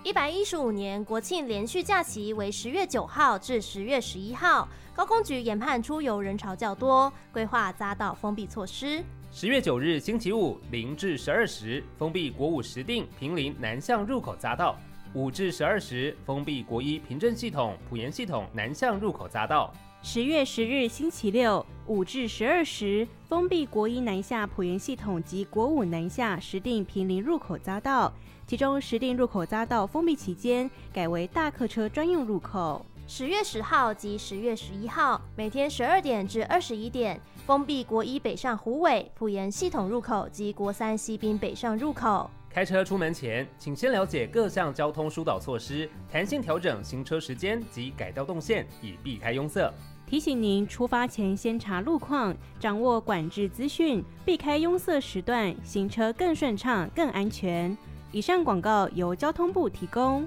115年国庆连续假期为10月9号至10月11号，高公局研判出游人潮较多，规划匝道封闭措施。 10月9日星期五0至12时封闭国5石碇坪林南向入口匝道，5至12时封闭国1平镇系统埔盐系统南向入口匝道。 10月10日星期六5至12时封闭国1南下埔盐系统及国5南下石碇坪林入口匝道，其中石碇入口匝道封闭期间改为大客车专用入口。 10月10号及10月11号每天12点至21点封闭国1北上虎尾埔盐系统入口及国3西滨北上入口。 开车出门前，请先了解各项交通疏导措施，弹性调整行车时间及改道动线，以避开拥塞。 提醒您出发前先查路况，掌握管制资讯，避开拥塞时段，行车更顺畅、更安全。以上广告由交通部提供。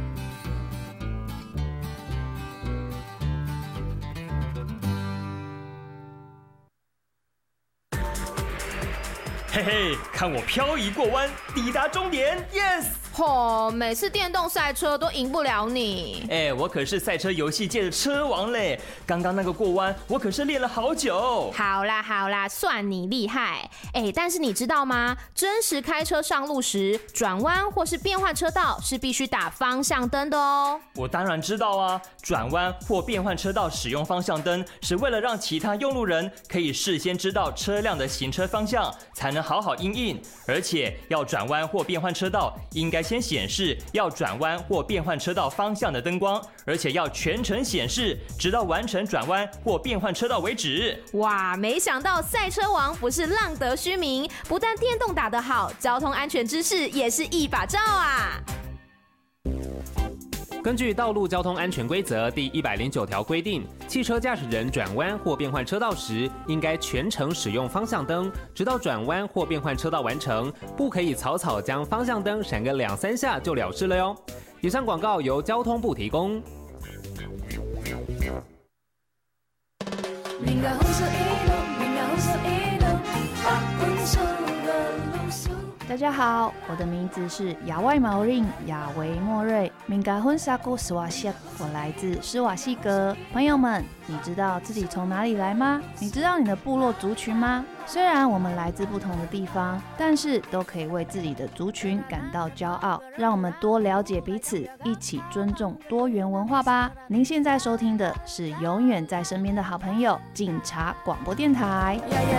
嘿嘿，看我漂移过弯，抵达终点 ，yes！ 每次电动赛车都赢不了你。 我可是赛车游戏界的车王嘞！刚刚那个过弯，我可是练了好久。 好啦，算你厉害。但是你知道吗？真实开车上路时，转弯或是变换车道是必须打方向灯的哦。 我当然知道啊，转弯或变换车道使用方向灯，是为了让其他用路人可以事先知道车辆的行车方向，才能好好因应。而且要转弯或变换车道，应该先显示要转弯或变换车道方向的灯光，而且要全程显示，直到完成转弯或变换车道为止。 哇，没想到赛车王不是浪得虚名，不但电动打得好，交通安全知识也是一把照啊！ 根据《道路交通安全规则》第109条规定，汽车驾驶人转弯或变换车道时，应该全程使用方向灯，直到转弯或变换车道完成，不可以草草将方向灯闪个2-3下就了事了哟。以上广告由交通部提供。 大家好，我的名字是亚外毛令亚维莫瑞，敏感婚沙古斯瓦西，我来自施瓦西格。朋友们，你知道自己从哪里来吗？你知道你的部落族群吗？虽然我们来自不同的地方，但是都可以为自己的族群感到骄傲。让我们多了解彼此，一起尊重多元文化吧。您现在收听的是永远在身边的好朋友警察广播电台。